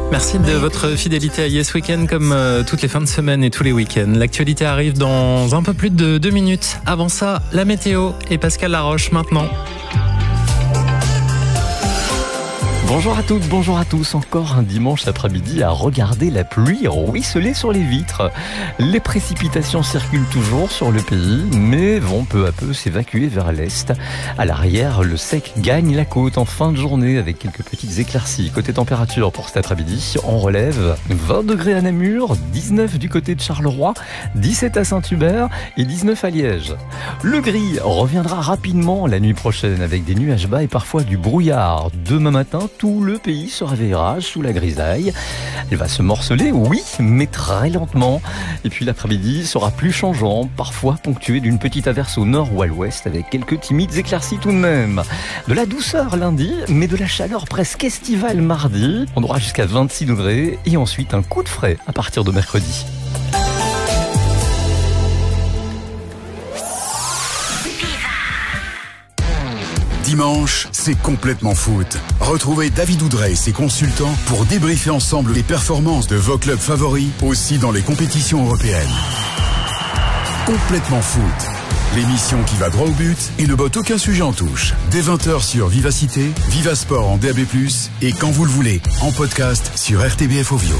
Merci de votre fidélité à Yes Weekend comme toutes les fins de semaine et tous les week-ends. L'actualité arrive dans un peu plus de 2 minutes. Avant ça, la météo et Pascal Laroche maintenant. Bonjour à toutes, bonjour à tous. Encore un dimanche après-midi à regarder la pluie ruisseler sur les vitres. Les précipitations circulent toujours sur le pays, mais vont peu à peu s'évacuer vers l'est. À l'arrière, le sec gagne la côte en fin de journée avec quelques petites éclaircies. Côté température pour cet après-midi, on relève 20 degrés à Namur, 19 du côté de Charleroi, 17 à Saint-Hubert et 19 à Liège. Le gris reviendra rapidement la nuit prochaine avec des nuages bas et parfois du brouillard. Demain matin, tout le pays se réveillera sous la grisaille. Elle va se morceler, oui, mais très lentement. Et puis l'après-midi sera plus changeant, parfois ponctué d'une petite averse au nord ou à l'ouest, avec quelques timides éclaircies tout de même. De la douceur lundi, mais de la chaleur presque estivale mardi. On aura jusqu'à 26 degrés et ensuite un coup de frais à partir de mercredi. Dimanche, c'est complètement foot. Retrouvez David Oudrey et ses consultants pour débriefer ensemble les performances de vos clubs favoris, aussi dans les compétitions européennes. Complètement foot. L'émission qui va droit au but et ne botte aucun sujet en touche. Dès 20h sur Vivacité, Vivasport en DAB+, et quand vous le voulez, en podcast sur RTBF Ovio.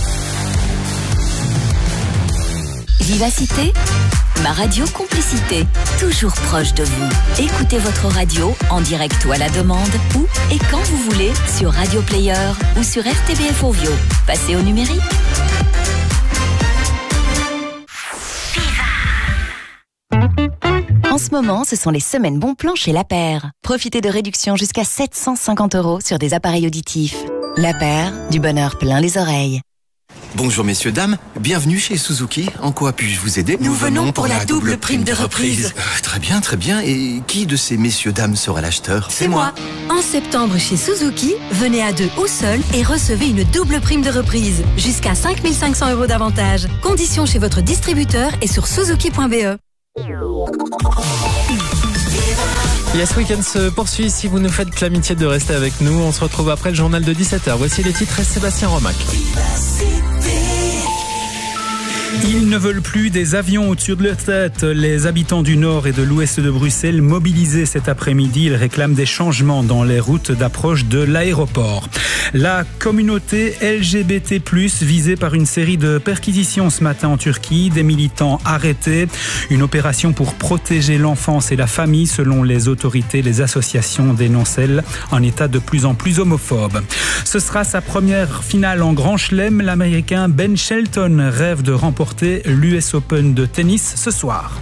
Vivacité, ma radio complicité, toujours proche de vous. Écoutez votre radio en direct ou à la demande, où et quand vous voulez, sur Radio Player ou sur RTBF Ovio. Passez au numérique. En ce moment, ce sont les semaines bons plans chez La Paire. Profitez de réductions jusqu'à 750 € sur des appareils auditifs. La Paire, du bonheur plein les oreilles. Bonjour messieurs, dames, bienvenue chez Suzuki. En quoi puis-je vous aider? Nous venons pour la double prime de reprise. Très bien, très bien. Et qui de ces messieurs, dames sera l'acheteur? C'est moi. En septembre chez Suzuki, venez à 2 ou seul et recevez une double prime de reprise. Jusqu'à 5 500 € d'avantage. Conditions chez votre distributeur et sur suzuki.be. Yes Weekend se poursuit. Si vous nous faites l'amitié de rester avec nous, on se retrouve après le journal de 17h. Voici les titres et Sébastien Romac. Ils ne veulent plus des avions au-dessus de leur tête. Les habitants du nord et de l'ouest de Bruxelles, mobilisés cet après-midi, ils réclament des changements dans les routes d'approche de l'aéroport. La communauté LGBT+, visée par une série de perquisitions ce matin en Turquie, des militants arrêtés, une opération pour protéger l'enfance et la famille selon les autorités. Les associations dénoncent, elles, un état de plus en plus homophobe. Ce sera sa première finale en Grand Chelem. L'Américain Ben Shelton rêve de remporter l'US Open de tennis ce soir.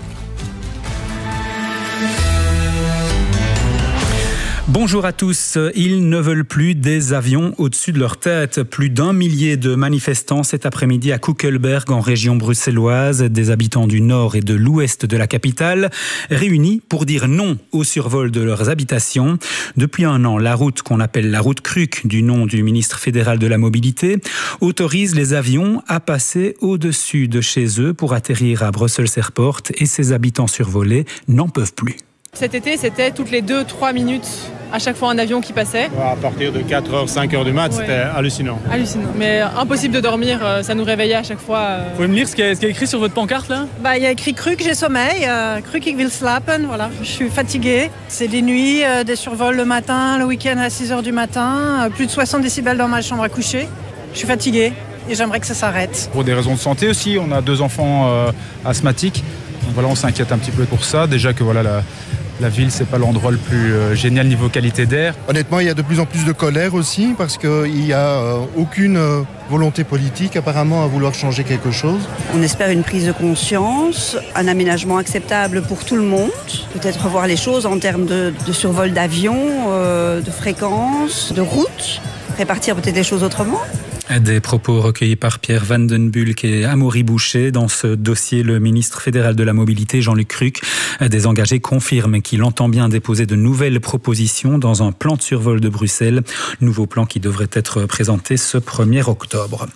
Bonjour à tous. Ils ne veulent plus des avions au-dessus de leur tête. Plus d'1 millier de manifestants cet après-midi à Koekelberg en région bruxelloise, des habitants du nord et de l'ouest de la capitale, réunis pour dire non au survol de leurs habitations. Depuis un an, la route qu'on appelle la route Kruk, du nom du ministre fédéral de la mobilité, autorise les avions à passer au-dessus de chez eux pour atterrir à Brussels Airport, et ces habitants survolés n'en peuvent plus. Cet été, c'était toutes les 2-3 minutes à chaque fois un avion qui passait. À partir de 4h, 5h du mat, ouais. C'était hallucinant. Hallucinant, mais impossible de dormir, ça nous réveillait à chaque fois. Vous pouvez me lire ce qu'il y a écrit sur votre pancarte là? Il y a écrit Kruk, j'ai sommeil, Kruk, ik wil slapen, voilà. Je suis fatiguée. C'est des nuits, des survols le matin, le week-end à 6h du matin, plus de 60 décibels dans ma chambre à coucher. Je suis fatiguée et j'aimerais que ça s'arrête. Pour des raisons de santé aussi, on a 2 enfants asthmatiques. Donc voilà, on s'inquiète un petit peu pour ça. Déjà que voilà, la ville, c'est pas l'endroit le plus génial niveau qualité d'air. Honnêtement, il y a de plus en plus de colère aussi parce qu'il n'y a aucune volonté politique apparemment à vouloir changer quelque chose. On espère une prise de conscience, un aménagement acceptable pour tout le monde, peut-être revoir les choses en termes de survol d'avions, de fréquences, de routes, répartir peut-être les choses autrement. Des propos recueillis par Pierre Van den Bulck et Amaury Boucher. Dans ce dossier, le ministre fédéral de la mobilité, Jean-Luc Kruk, des engagés confirme qu'il entend bien déposer de nouvelles propositions dans un plan de survol de Bruxelles. Nouveau plan qui devrait être présenté ce 1er octobre.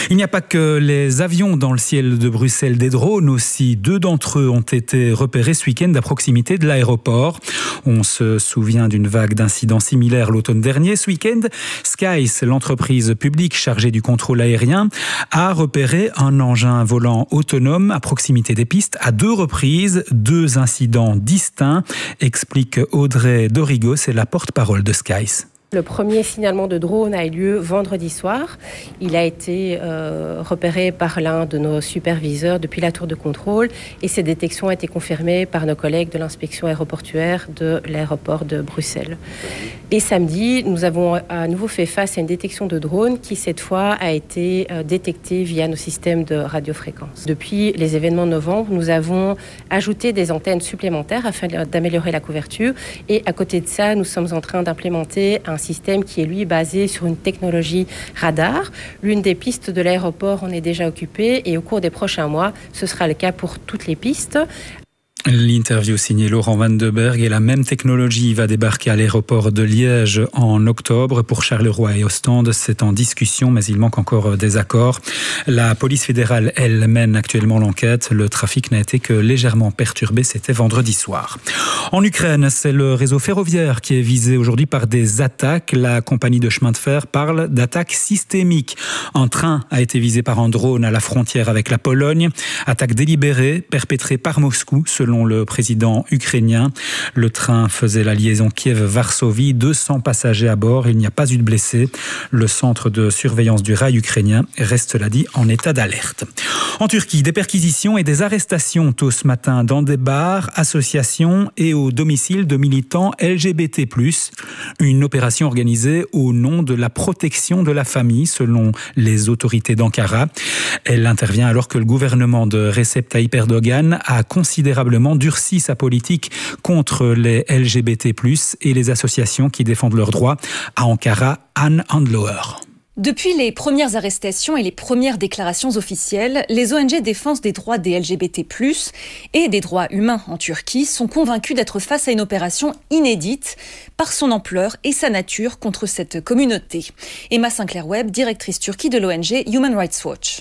Il n'y a pas que les avions dans le ciel de Bruxelles, des drones aussi. 2 d'entre eux ont été repérés ce week-end à proximité de l'aéroport. On se souvient d'une vague d'incidents similaires l'automne dernier. Ce week-end, Skies, l'entreprise publique chargée du contrôle aérien, a repéré un engin volant autonome à proximité des pistes à 2 reprises. 2 incidents distincts, explique Audrey Dorigo, c'est la porte-parole de Skies. Le premier signalement de drone a eu lieu vendredi soir. Il a été repéré par l'un de nos superviseurs depuis la tour de contrôle et ces détections ont été confirmées par nos collègues de l'inspection aéroportuaire de l'aéroport de Bruxelles. Et samedi, nous avons à nouveau fait face à une détection de drone qui cette fois a été détectée via nos systèmes de radiofréquence. Depuis les événements de novembre, nous avons ajouté des antennes supplémentaires afin d'améliorer la couverture et à côté de ça, nous sommes en train d'implémenter un système qui est lui basé sur une technologie radar. L'une des pistes de l'aéroport en est déjà occupée et au cours des prochains mois, ce sera le cas pour toutes les pistes. L'interview signée Laurent Van de Berg et la même technologie va débarquer à l'aéroport de Liège en octobre. Pour Charleroi et Ostende, c'est en discussion, mais il manque encore des accords. La police fédérale, elle, mène actuellement l'enquête. Le trafic n'a été que légèrement perturbé, c'était vendredi soir. En Ukraine, c'est le réseau ferroviaire qui est visé aujourd'hui par des attaques. La compagnie de chemin de fer parle d'attaques systémiques. Un train a été visé par un drone à la frontière avec la Pologne. Attaque délibérée, perpétrée par Moscou, selon le président ukrainien. Le train faisait la liaison Kiev-Varsovie, 200 passagers à bord, il n'y a pas eu de blessés. Le centre de surveillance du rail ukrainien reste, l'a dit, en état d'alerte. En Turquie, des perquisitions et des arrestations tôt ce matin dans des bars, associations et au domicile de militants LGBT+. Une opération organisée au nom de la protection de la famille, selon les autorités d'Ankara. Elle intervient alors que le gouvernement de Recep Tayyip Erdogan a considérablement durci sa politique contre les LGBT+, et les associations qui défendent leurs droits. À Ankara, Anne Handlower. Depuis les premières arrestations et les premières déclarations officielles, les ONG défense des droits des LGBT+, et des droits humains en Turquie sont convaincus d'être face à une opération inédite par son ampleur et sa nature contre cette communauté. Emma Sinclair-Webb, directrice Turquie de l'ONG Human Rights Watch.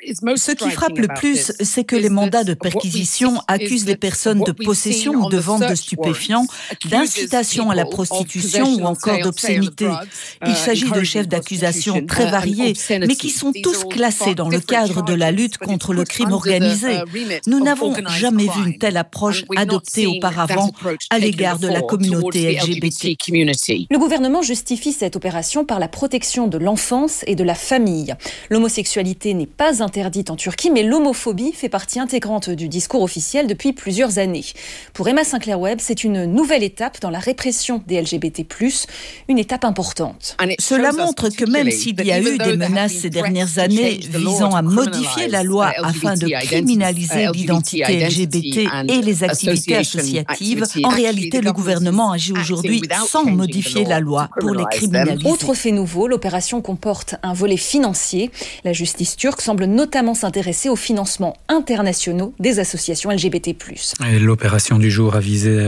Ce qui frappe le plus, c'est que les mandats de perquisition accusent les personnes de possession ou de vente de stupéfiants, d'incitation à la prostitution ou encore d'obscénité. Il s'agit de chefs d'accusation très variés, mais qui sont tous classés dans le cadre de la lutte contre le crime organisé. Nous n'avons jamais vu une telle approche adoptée auparavant à l'égard de la communauté LGBT. Le gouvernement justifie cette opération par la protection de l'enfance et de la famille. L'homosexualité n'est pas interdite en Turquie, mais l'homophobie fait partie intégrante du discours officiel depuis plusieurs années. Pour Emma Sinclair-Webb, c'est une nouvelle étape dans la répression des LGBT+, une étape importante. Cela montre que même s'il y a eu des menaces ces dernières années visant à modifier la loi afin de criminaliser l'identité LGBT et les activités associatives, en réalité, le gouvernement agit aujourd'hui sans modifier la loi pour les criminaliser. Autre fait nouveau, l'opération comporte un volet financier. La justice turque semble notamment s'intéresser aux financements internationaux des associations LGBT+. Et l'opération du jour a visé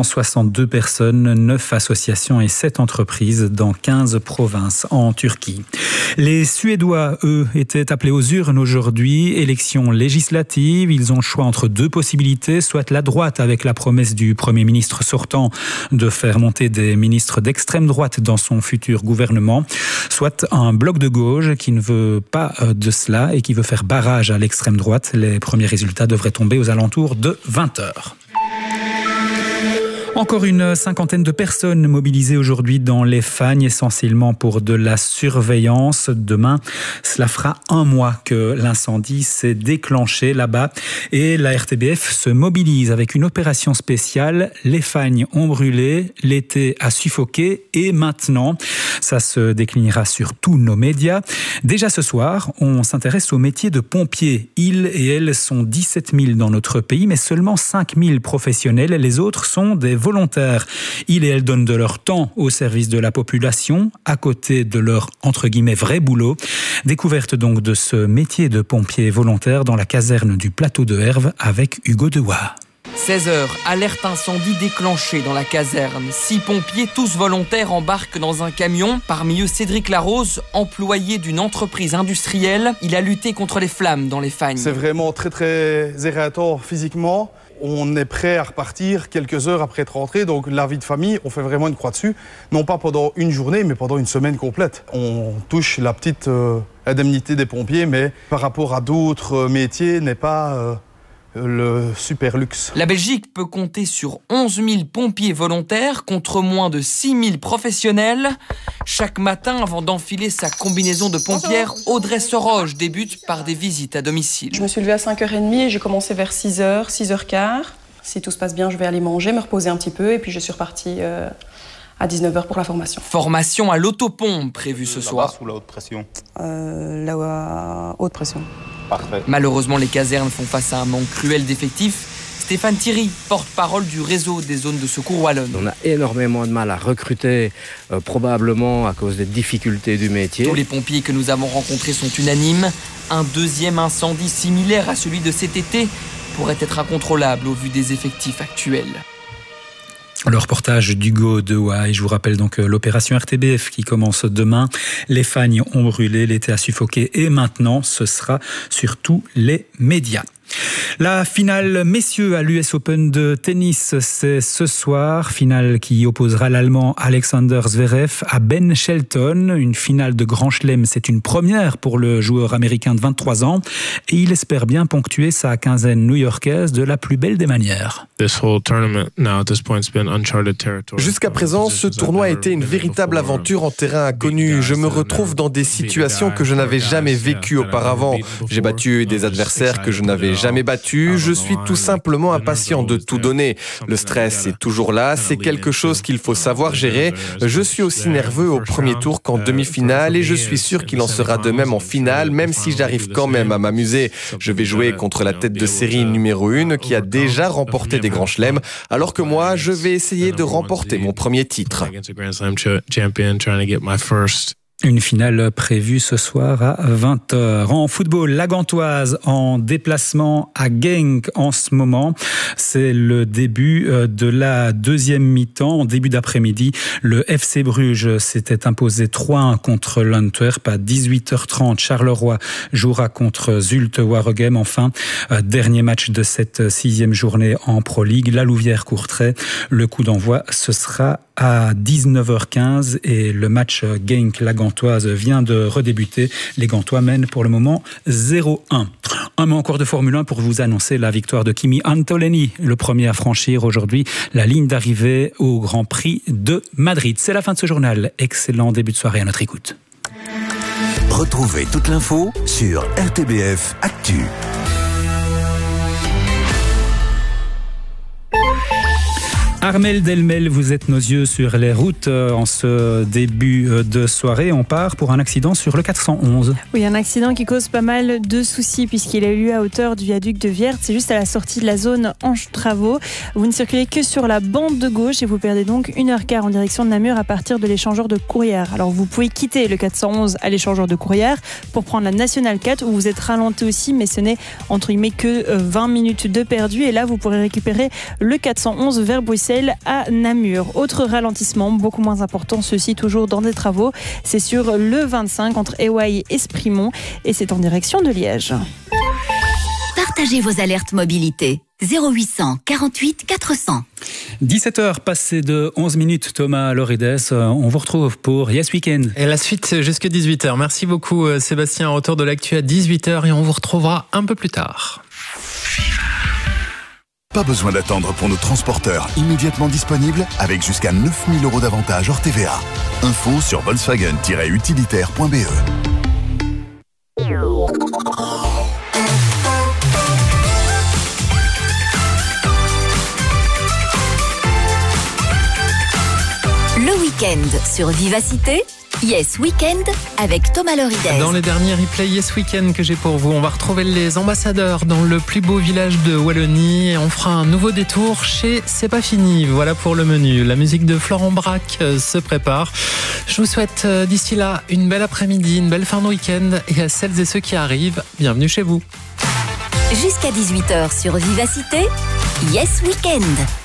162 personnes, 9 associations et 7 entreprises dans 15 provinces en Turquie. Les Suédois, eux, étaient appelés aux urnes aujourd'hui. Élection législative. Ils ont le choix entre 2 possibilités, soit la droite avec la promesse du Premier ministre sortant de faire monter des ministres d'extrême droite dans son futur gouvernement, soit un bloc de gauche qui ne veut pas de cela et qui veut faire barrage à l'extrême droite. Les premiers résultats devraient tomber aux alentours de 20h. Encore une 50aine de personnes mobilisées aujourd'hui dans les Fagnes, essentiellement pour de la surveillance. Demain, cela fera 1 mois que l'incendie s'est déclenché là-bas et la RTBF se mobilise avec une opération spéciale. Les Fagnes ont brûlé, l'été a suffoqué et maintenant, ça se déclinera sur tous nos médias. Déjà ce soir, on s'intéresse au métier de pompier. Ils et elles sont 17 000 dans notre pays, mais seulement 5 000 professionnels. Les autres sont des volontaires. Ils et elles donnent de leur temps au service de la population, à côté de leur, entre guillemets, vrai boulot. Découverte donc de ce métier de pompier volontaire dans la caserne du plateau de Herve avec Hugo Dewa. 16h, alerte incendie déclenchée dans la caserne. 6 pompiers, tous volontaires, embarquent dans un camion. Parmi eux, Cédric Larose, employé d'une entreprise industrielle. Il a lutté contre les flammes dans les fagnes. C'est vraiment très très éreintant physiquement. On est prêt à repartir quelques heures après être rentré. Donc la vie de famille, on fait vraiment une croix dessus. Non pas pendant une journée, mais pendant une semaine complète. On touche la petite indemnité des pompiers, mais par rapport à d'autres métiers, n'est pas... le super luxe. La Belgique peut compter sur 11 000 pompiers volontaires contre moins de 6 000 professionnels. Chaque matin, avant d'enfiler sa combinaison de pompière, Audrey Soroge débute par des visites à domicile. Je me suis levée à 5h30 et j'ai commencé vers 6h, 6h15. Si tout se passe bien, je vais aller manger, me reposer un petit peu et puis je suis repartie à 19h pour la formation. Formation à l'autopompe prévue ce soir. Sous la haute pression. La haute pression. Parfait. Malheureusement, les casernes font face à un manque cruel d'effectifs. Stéphane Thierry, porte-parole du réseau des zones de secours wallonnes. On a énormément de mal à recruter, probablement à cause des difficultés du métier. Tous les pompiers que nous avons rencontrés sont unanimes. Un deuxième incendie similaire à celui de cet été pourrait être incontrôlable au vu des effectifs actuels. Le reportage d'Hugo Dewey. Je vous rappelle donc l'opération RTBF qui commence demain. Les fagnes ont brûlé, l'été a suffoqué et maintenant ce sera sur tous les médias. La finale messieurs à l'US Open de tennis, c'est ce soir. Finale qui opposera l'Allemand Alexander Zverev à Ben Shelton. Une finale de Grand Chelem, c'est une première pour le joueur américain de 23 ans. Et il espère bien ponctuer sa quinzaine new-yorkaise de la plus belle des manières. Jusqu'à présent, ce tournoi a été une véritable aventure en terrain inconnu. Je me retrouve dans des situations que je n'avais jamais vécues auparavant. J'ai battu des adversaires que je n'avais jamais battu. Je suis tout simplement impatient de tout donner. Le stress est toujours là, c'est quelque chose qu'il faut savoir gérer. Je suis aussi nerveux au premier tour qu'en demi-finale et je suis sûr qu'il en sera de même en finale, même si j'arrive quand même à m'amuser. Je vais jouer contre la tête de série numéro 1 qui a déjà remporté des grands chelems, alors que moi, je vais essayer de remporter mon premier titre. Une finale prévue ce soir à 20h. En football, la Gantoise en déplacement à Genk en ce moment. C'est le début de la deuxième mi-temps. En début d'après-midi, le FC Bruges s'était imposé 3-1 contre l'Antwerp. À 18h30, Charleroi jouera contre Zulte Waregem. Enfin, dernier match de cette 6e journée en Pro League, la Louvière-Courtrai. Le coup d'envoi, ce sera à 19h15 et le match Genk-la Gantoise vient de redébuter. Les Gantois mènent pour le moment 0-1. Un mot encore de Formule 1 pour vous annoncer la victoire de Kimi Antonelli, le premier à franchir aujourd'hui la ligne d'arrivée au Grand Prix de Madrid. C'est la fin de ce journal. Excellent début de soirée à notre écoute. Retrouvez toute l'info sur RTBF Actu. Armelle Delmel, vous êtes nos yeux sur les routes en ce début de soirée. On part pour un accident sur le 411. Oui, un accident qui cause pas mal de soucis puisqu'il a eu lieu à hauteur du viaduc de Viertes. C'est juste à la sortie de la zone en travaux. Vous ne circulez que sur la bande de gauche et vous perdez donc 1h15 en direction de Namur à partir de l'échangeur de Courrières. Alors vous pouvez quitter le 411 à l'échangeur de Courrières pour prendre la Nationale 4 où vous êtes ralenti aussi, mais ce n'est entre guillemets que 20 minutes de perdu. Et là, vous pourrez récupérer le 411 vers Bruxelles à Namur. Autre ralentissement, beaucoup moins important, ceci toujours dans des travaux. C'est sur le 25 entre Éwaille et Esprimont et c'est en direction de Liège. Partagez vos alertes mobilité. 0800 48 400. 17h passées de 11 minutes, Thomas Lorides. On vous retrouve pour Yes Weekend. Et la suite jusque 18h. Merci beaucoup Sébastien. Retour de l'actu à 18h et on vous retrouvera un peu plus tard. Pas besoin d'attendre pour nos transporteurs immédiatement disponibles avec jusqu'à 9 000 € d'avantages hors TVA. Info sur volkswagen-utilitaire.be. Le week-end sur Vivacité. Yes Weekend avec Thomas Lorides. Dans les derniers replays Yes Weekend que j'ai pour vous, on va retrouver les ambassadeurs dans le plus beau village de Wallonie et on fera un nouveau détour chez C'est pas fini. Voilà pour le menu. La musique de Florent Braque se prépare. Je vous souhaite d'ici là une belle après-midi, une belle fin de week-end et à celles et ceux qui arrivent, bienvenue chez vous. Jusqu'à 18h sur Vivacité, Yes Weekend.